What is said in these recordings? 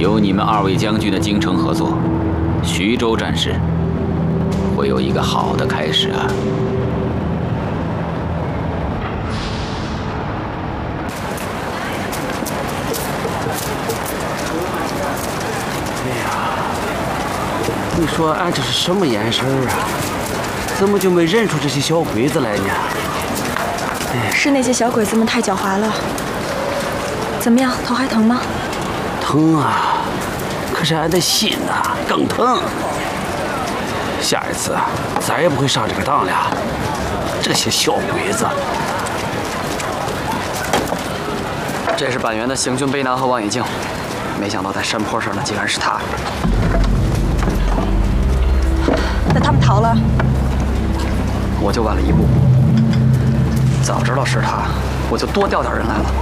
有你们2位将军的京城合作，徐州战事会有一个好的开始啊！ 你说俺这是什么眼神啊？怎么就没认出这些小鬼子来呢？ 是那些小鬼子们太狡猾了。怎么样，头还疼吗？ 疼啊！可是俺的心啊更疼。下一次再也不会上这个当了。这些小鬼子。 这是板垣的行军背囊和望远镜，没想到在山坡上的竟然是他。 那他们逃了？ 我就晚了一步。早知道是他，我就多调点人来了。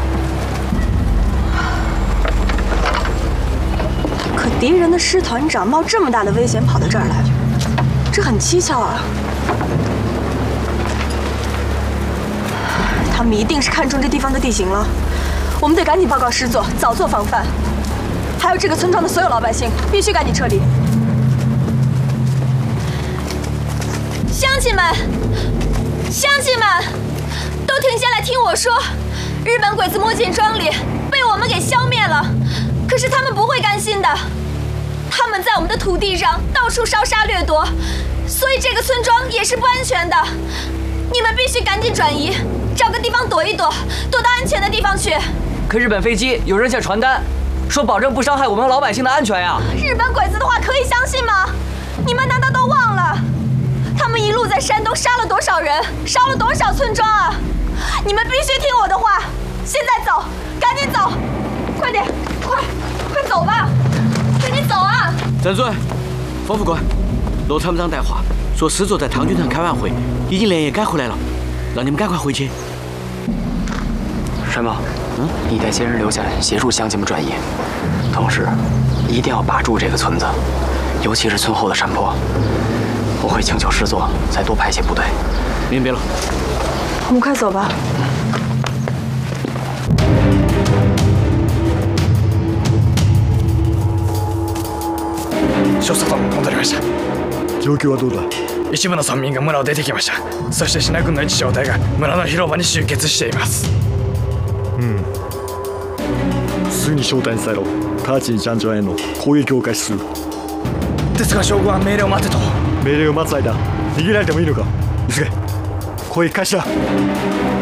可敌人的师团长冒这么大的危险跑到这儿来，这很蹊跷啊！他们一定是看中这地方的地形了，我们得赶紧报告师座，早做防范。还有这个村庄的所有老百姓，必须赶紧撤离。乡亲们，乡亲们，都停下来听我说！日本鬼子摸进庄里，被我们给消灭了。可是他们不会甘心的，他们在我们的土地上到处烧杀掠夺，所以这个村庄也是不安全的。你们必须赶紧转移，找个地方躲一躲，躲到安全的地方去。 可日本飞机有扔下传单，说保证不伤害我们老百姓的安全呀！ 日本鬼子的话可以相信吗？你们难道都忘了？他们一路在山东杀了多少人，烧了多少村庄啊！你们必须听我的话，现在走，赶紧走，快点，快走吧，赶紧走啊！ 展尊，方副官，罗参谋长带话说，师座在汤军团开完会，已经连夜赶回来了，让你们赶快回去。 山茂，你带些人留下来协助乡亲们转移，同时一定要把住这个村子，尤其是村后的山坡。我会请求师座再多派些部队。 明白了。 我们快走吧。 少佐も戻りました。 状況はどうだ？ 一部の村民が村を出てきました。そしてシナ軍の一小隊が村の広場に集結しています。 すぐに正体に伝えろ。カーチンジャンジョンへの攻撃を開始する。 ですが将軍は命令を待てと。 命令を待つ間逃げられてもいいのか？急げ。攻撃開始だ。